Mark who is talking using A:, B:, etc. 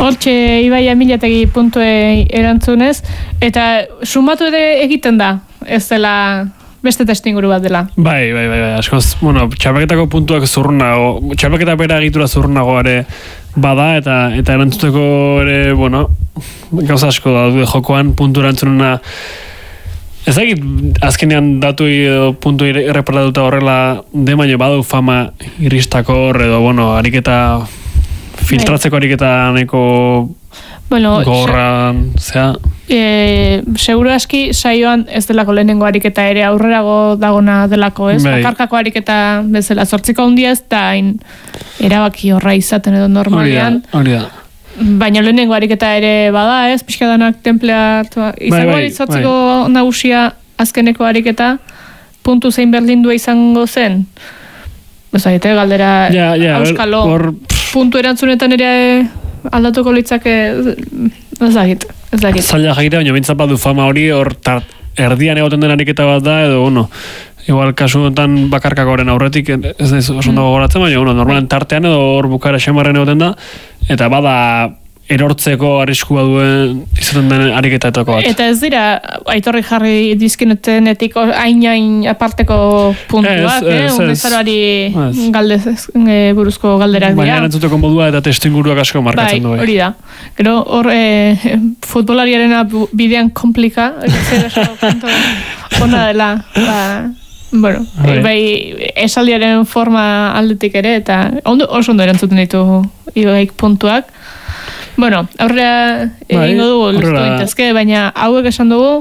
A: Hortxe, Ibai Amilategi puntue erantzunez, eta sumatu ere egiten da, ez dela beste testinguru bat dela.
B: Bai, askoz, txapelketako puntuak zurrunago, txapelketa bera egitura zurrunago ere bada, eta erantzuteko ere, gauza asko da, jokoan puntu erantzunena. Ez dakit, azkenean datu puntu erreparatuta horrela baino badu fama iristako hor, edo, ariketa, filtratzeko ariketa neko gorran, zea.
A: Seguro aski saioan ez delako lehenengo ariketa ere aurrerago dagona delako, ez? Bakarkako ariketa bezala, 8 handia ez da erabaki horra izaten edo normalian.
B: Hori da.
A: Baina lehenengo ariketa ere bada, ez? Pixkadanak templea izango ari 8 nagusia azkeneko ariketa puntu zein berdindua izango zen. Bezagite, galdera auskalo puntu erantzunetan ere aldatuko litzake ez dakit.
B: Zaila jakitea, baina bintzat badu fama hori hor erdian egoten den ariketa bat da, edo, igual kasu honetan bakarkakoren aurretik, ez da oso dago goratzen, baina, normalen tartean edo hor bukara xamarren egoten da, eta bada erortzeko arriskua duen izaten den ariketatako bat.
A: Eta ez dira, aitorri jarri dizkinetenetik hain aparteko puntuak, undezaroari buruzko galderak dira.
B: Baina erantzuteko modua eta testuinguruak asko markatzen du.
A: Bai, hori da. Gero, hor futbolariarena bidean komplika, ona dela, esaldiaren forma aldetik ere, eta oso ondo erantzuten ditu Ibaik puntuak. Aurrera egingo dugu luztu intezke, baina hauek esan dugu,